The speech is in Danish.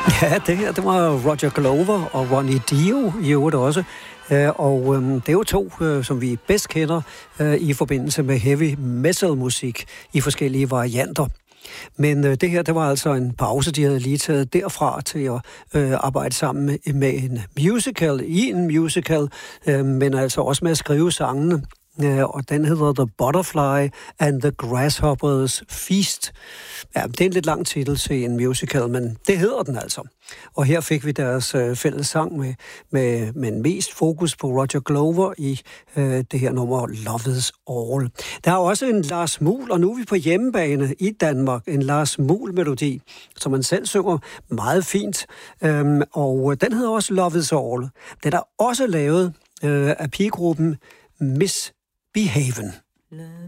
Ja, det her, det var Roger Glover og Ronnie Dio i øvrigt også. Og det er jo to, som vi bedst kender i forbindelse med heavy metal-musik i forskellige varianter. Men det her, det var altså en pause, de havde lige taget derfra til at arbejde sammen med en musical, i en musical, men altså også med at skrive sangene. Og den hedder The Butterfly and the Grasshopper's Feast. Ja, det er en lidt lang titel til en musical, men det hedder den altså. Og her fik vi deres fælles sang med mest fokus på Roger Glover i det her nummer Love Is All. Der er også en Lars Muhl, og nu er vi på hjemmebane i Danmark, en Lars Muhl-melodi, som man selv synger meget fint. Og den hedder også Love Is All. Den er også lavet af pigegruppen Miss Behaven.